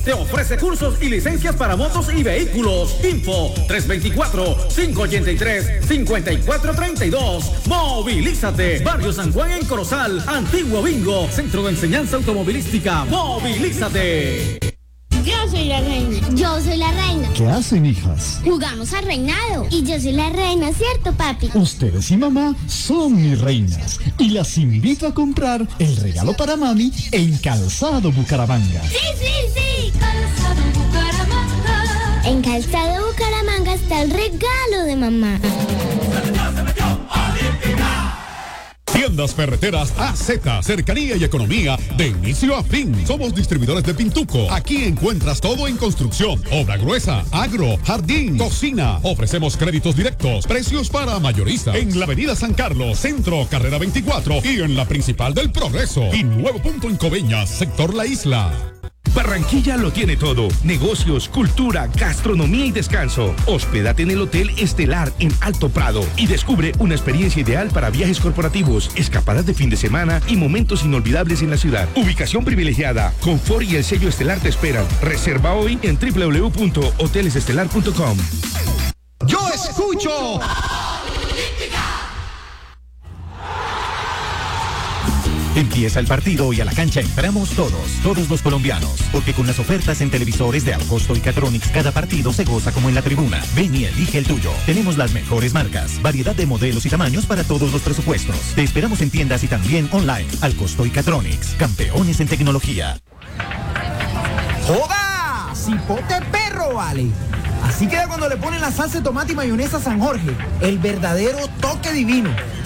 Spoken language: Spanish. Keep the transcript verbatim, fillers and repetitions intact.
te ofrece cursos y licencias para motos y vehículos. Info tres dos cuatro, cinco ocho tres, cinco cuatro tres dos. Movilízate. Barrio San Juan en Corozal. Antiguo Bingo. Centro de Enseñanza Automovilística. Movilízate. Yo soy la reina. Yo soy la reina. ¿Qué hacen, hijas? Jugamos al reinado. Y yo soy la reina, ¿cierto, papi? Ustedes y mamá son mis reinas. Y las invito a comprar el regalo para mami en Calzado Bucaramanga. ¡Sí, sí, sí! Calzado Bucaramanga. En Calzado Bucaramanga está el regalo de mamá. Tiendas Ferreteras A Z, cercanía y economía de inicio a fin. Somos distribuidores de Pintuco. Aquí encuentras todo en construcción, obra gruesa, agro, jardín, cocina. Ofrecemos créditos directos, precios para mayoristas. En la avenida San Carlos, Centro, Carrera veinticuatro y en la principal del Progreso. Y nuevo punto en Coveñas, sector La Isla. Barranquilla lo tiene todo. Negocios, cultura, gastronomía y descanso. Hospédate en el Hotel Estelar en Alto Prado y descubre una experiencia ideal para viajes corporativos, escapadas de fin de semana y momentos inolvidables en la ciudad. Ubicación privilegiada, confort y el sello Estelar te esperan. Reserva hoy en doble u doble u doble u punto hoteles estelar punto com. Yo escucho Empieza el partido y a la cancha entramos todos, todos los colombianos, porque con las ofertas en televisores de Alcosto y Catronics cada partido se goza como en la tribuna. Ven y elige el tuyo. Tenemos las mejores marcas, variedad de modelos y tamaños para todos los presupuestos. Te esperamos en tiendas y también online. Alcosto y Catronics, campeones en tecnología. ¡Joda! ¡Cipote perro, vale! Así queda cuando le ponen la salsa de tomate y mayonesa San Jorge, el verdadero toque divino.